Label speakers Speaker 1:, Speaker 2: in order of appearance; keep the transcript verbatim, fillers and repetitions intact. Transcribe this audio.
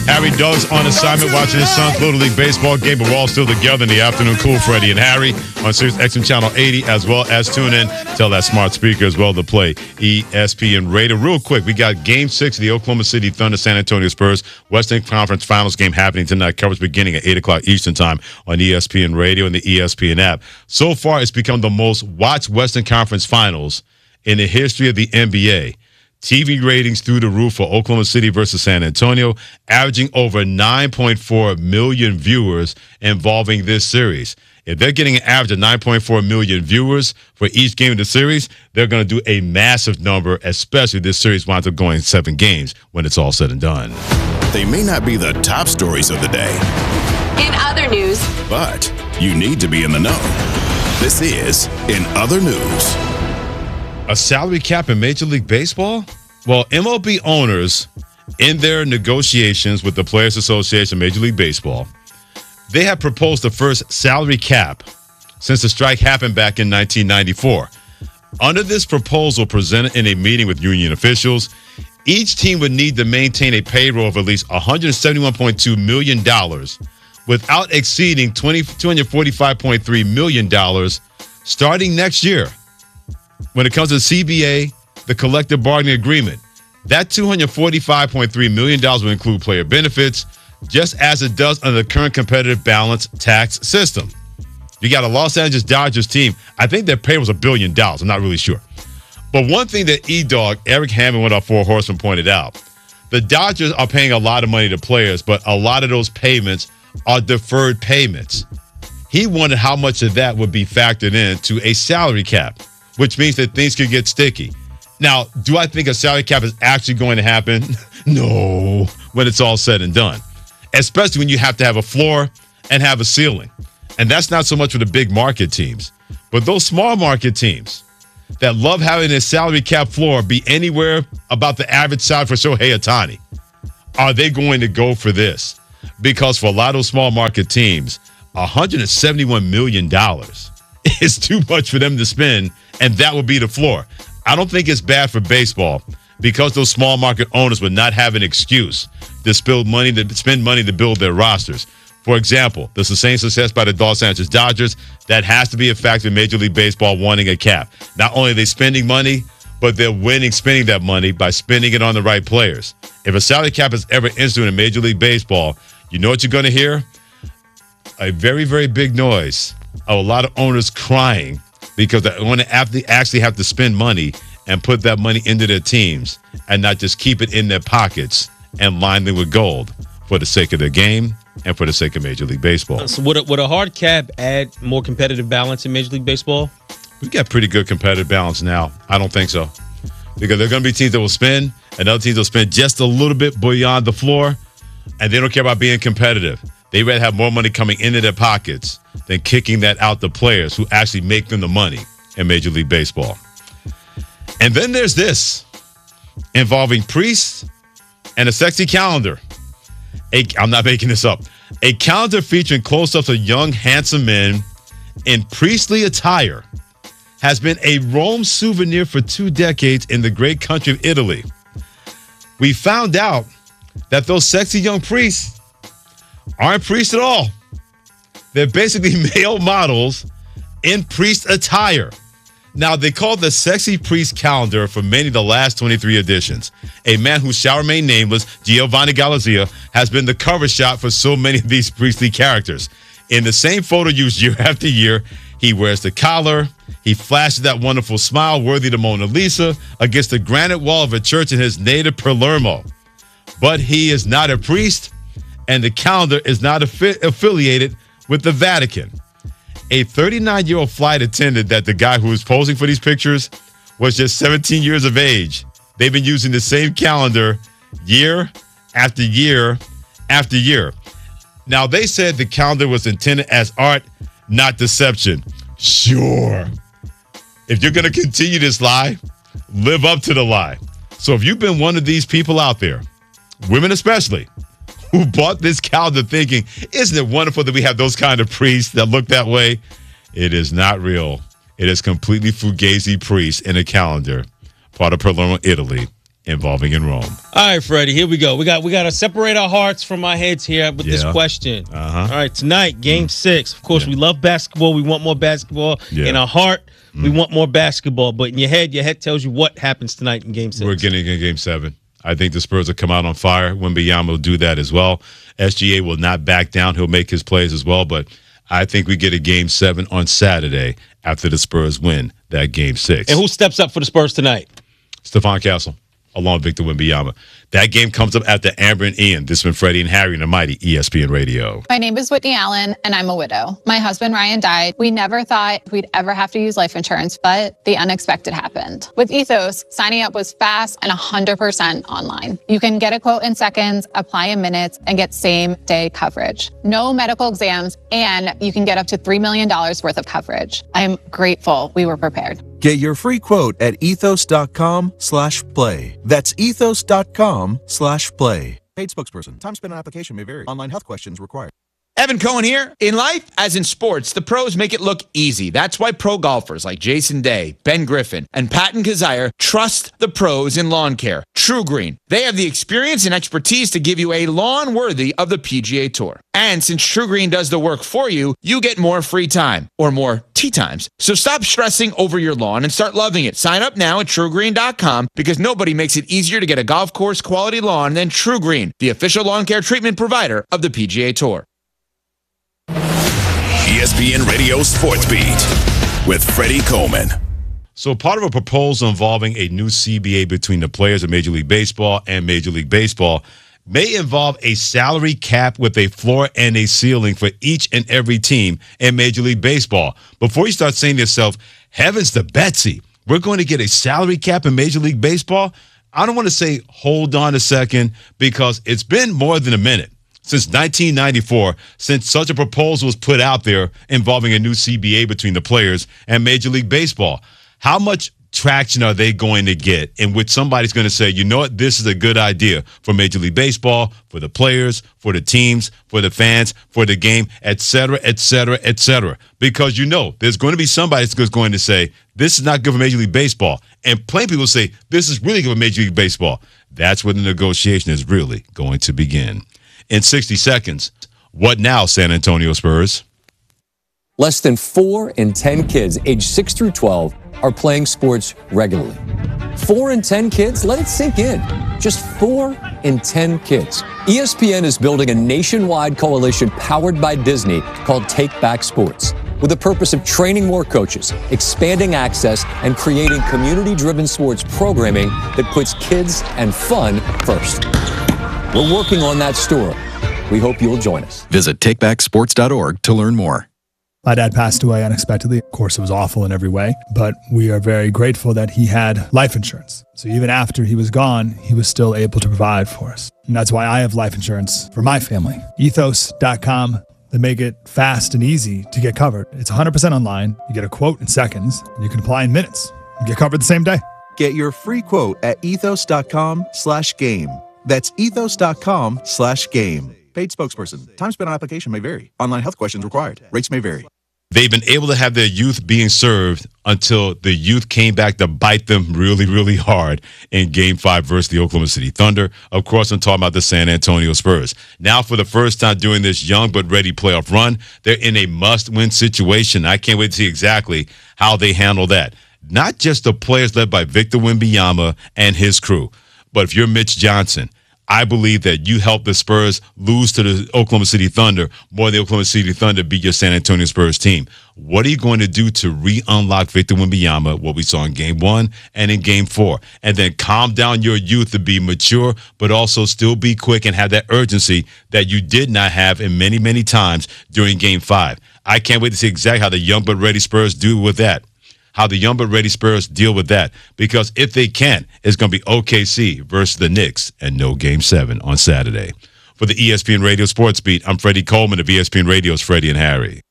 Speaker 1: Harry Doug's on assignment watching his son's Little League baseball game, but we're all still together in the afternoon. Cool Freddie and Harry on Sirius X M Channel eighty, as well as tune in. Tell that smart speaker as well to play E S P N Radio. Real quick, we got Game six of the Oklahoma City Thunder San Antonio Spurs Western Conference Finals game happening tonight. Coverage beginning at eight o'clock Eastern Time on E S P N Radio and the E S P N app. So far, it's become the most watched Western Conference Finals in the history of the N B A. T V ratings through the roof for Oklahoma City versus San Antonio, averaging over nine point four million viewers involving this series. If they're getting an average of nine point four million viewers for each game of the series, they're going to do a massive number, especially if this series winds up going seven games when it's all said and done.
Speaker 2: They may not be the top stories of the day.
Speaker 3: In other news.
Speaker 2: But you need to be in the know. This is In Other News.
Speaker 1: A salary cap in Major League Baseball? Well, M L B owners, in their negotiations with the Players Association of Major League Baseball, they have proposed the first salary cap since the strike happened back in nineteen ninety-four. Under this proposal presented in a meeting with union officials, each team would need to maintain a payroll of at least one hundred seventy-one point two million dollars without exceeding two hundred forty-five point three million dollars starting next year. When it comes to the C B A, the collective bargaining agreement, that two hundred forty-five point three million dollars will include player benefits, just as it does under the current competitive balance tax system. You got a Los Angeles Dodgers team. I think their pay was a billion dollars. I'm not really sure. But one thing that E-Dog, Eric Hammond, went off Four Horsemen, pointed out, the Dodgers are paying a lot of money to players, but a lot of those payments are deferred payments. He wondered how much of that would be factored into a salary cap, which means that things could get sticky. Now, do I think a salary cap is actually going to happen? No, when it's all said and done, especially when you have to have a floor and have a ceiling. And that's not so much for the big market teams, but those small market teams that love having a salary cap floor be anywhere about the average salary for Shohei Ohtani, are they going to go for this? Because for a lot of those small market teams, one hundred seventy-one million dollars is too much for them to spend, and that would be the floor. I don't think it's bad for baseball because those small market owners would not have an excuse to spend money to spend money to build their rosters. For example, the sustained success by the Los Angeles Dodgers, that has to be a factor in Major League Baseball wanting a cap. Not only are they spending money, but they're winning spending that money by spending it on the right players. If a salary cap is ever instituted in Major League Baseball, you know what you're going to hear? A very, very big noise of a lot of owners crying because they want to actually have to spend money and put that money into their teams and not just keep it in their pockets and line them with gold for the sake of their game and for the sake of Major League Baseball.
Speaker 4: So would a, would a hard cap add more competitive balance in Major League Baseball?
Speaker 1: We got pretty good competitive balance now. I don't think so. Because there are going to be teams that will spend and other teams will spend just a little bit beyond the floor, and they don't care about being competitive. They rather have more money coming into their pockets than kicking that out to players who actually make them the money in Major League Baseball. And then there's this involving priests and a sexy calendar. A, I'm not making this up. A calendar featuring close-ups of young, handsome men in priestly attire has been a Rome souvenir for two decades in the great country of Italy. We found out that those sexy young priests aren't priests at all. They're basically male models in priest attire. Now, they call the Sexy Priest calendar for many of the last twenty-three editions. A man who shall remain nameless, Giovanni Galizia, has been the cover shot for so many of these priestly characters. In the same photo used year after year, he wears the collar, he flashes that wonderful smile worthy of the Mona Lisa against the granite wall of a church in his native Palermo. But he is not a priest, and the calendar is not affi- affiliated with the Vatican. A thirty-nine-year-old flight attendant that the guy who was posing for these pictures was just seventeen years of age. They've been using the same calendar year after year after year. Now, they said the calendar was intended as art, not deception. Sure. If you're going to continue this lie, live up to the lie. So if you've been one of these people out there, women especially, who bought this calendar thinking, isn't it wonderful that we have those kind of priests that look that way? It is not real. It is completely fugazi priests in a calendar, part of Palermo, Italy, involving in Rome.
Speaker 4: All right, Freddie, here we go. We got we got to separate our hearts from our heads here with this
Speaker 1: Yeah.
Speaker 4: question.
Speaker 1: Uh-huh.
Speaker 4: All right, tonight, game six. Of course,
Speaker 1: Yeah.
Speaker 4: we love basketball. We want more basketball.
Speaker 1: Yeah.
Speaker 4: In our heart, we want more basketball. But in your head, your head tells you what happens tonight in game six.
Speaker 1: We're getting in game seven. I think the Spurs will come out on fire. Wembanyama will do that as well. S G A will not back down. He'll make his plays as well. But I think we get a game seven on Saturday after the Spurs win that game six.
Speaker 4: And who steps up for the Spurs tonight?
Speaker 1: Stephon Castle, along with Victor Wembanyama. That game comes up after Amber and Ian. This has been Freddie and Harry and the mighty E S P N Radio.
Speaker 5: My name is Whitney Allen, and I'm a widow. My husband, Ryan, died. We never thought we'd ever have to use life insurance, but the unexpected happened. With Ethos, signing up was fast and one hundred percent online. You can get a quote in seconds, apply in minutes, and get same-day coverage. No medical exams, and you can get up to three million dollars worth of coverage. I'm grateful we were prepared.
Speaker 6: Get your free quote at ethos.com slash play. That's ethos.com slash play. Paid spokesperson. Time spent on application may vary. Online health questions required.
Speaker 7: Evan Cohen here. In life, as in sports, the pros make it look easy. That's why pro golfers like Jason Day, Ben Griffin, and Patton Kazire trust the pros in lawn care. True Green. They have the experience and expertise to give you a lawn worthy of the P G A Tour. And since True Green does the work for you, you get more free time or more tee times. So stop stressing over your lawn and start loving it. Sign up now at true green dot com because nobody makes it easier to get a golf course quality lawn than True Green, the official lawn care treatment provider of the P G A Tour.
Speaker 2: E S P N Radio Sports Beat with Freddie Coleman.
Speaker 1: So part of a proposal involving a new C B A between the players of Major League Baseball and Major League Baseball may involve a salary cap with a floor and a ceiling for each and every team in Major League Baseball. Before you start saying to yourself, heavens to Betsy, we're going to get a salary cap in Major League Baseball? I don't want to say hold on a second because it's been more than a minute since nineteen ninety-four, since such a proposal was put out there involving a new C B A between the players and Major League Baseball. How much traction are they going to get in which somebody's going to say, you know what, this is a good idea for Major League Baseball, for the players, for the teams, for the fans, for the game, et cetera, et cetera, et cetera. Because you know there's going to be somebody that's going to say, this is not good for Major League Baseball. And plenty of people say, this is really good for Major League Baseball. That's where the negotiation is really going to begin. In sixty seconds, what now, San Antonio Spurs?
Speaker 8: Less than four in ten kids aged six through twelve are playing sports regularly. Four in ten kids? Let it sink in. Just four in ten kids. E S P N is building a nationwide coalition powered by Disney called Take Back Sports, with the purpose of training more coaches, expanding access, and creating community-driven sports programming that puts kids and fun first. We're working on that story. We hope you'll join us.
Speaker 9: Visit take back sports dot org to learn more.
Speaker 10: My dad passed away unexpectedly. Of course, it was awful in every way, but we are very grateful that he had life insurance. So even after he was gone, he was still able to provide for us. And that's why I have life insurance for my family. ethos dot com. They make it fast and easy to get covered. It's one hundred percent online. You get a quote in seconds, and you can apply in minutes. You get covered the same day.
Speaker 6: Get your free quote at ethos.com slash game. That's ethos.com slash game. Paid spokesperson. Time spent on application may vary. Online health questions required. Rates may vary.
Speaker 1: They've been able to have their youth being served until the youth came back to bite them really, really hard in Game five versus the Oklahoma City Thunder. Of course, I'm talking about the San Antonio Spurs. Now, for the first time during this young but ready playoff run, they're in a must-win situation. I can't wait to see exactly how they handle that. Not just the players led by Victor Wembanyama and his crew, but if you're Mitch Johnson, I believe that you helped the Spurs lose to the Oklahoma City Thunder more than the Oklahoma City Thunder beat your San Antonio Spurs team. What are you going to do to re-unlock Victor Wembanyama, what we saw in Game one and in Game four, and then calm down your youth to be mature but also still be quick and have that urgency that you did not have in many, many times during Game five? I can't wait to see exactly how the young but ready Spurs do with that. How the young but ready Spurs deal with that. Because if they can, it's going to be O K C versus the Knicks and no Game seven on Saturday. For the E S P N Radio Sports Beat, I'm Freddie Coleman of E S P N Radio's Freddie and Harry.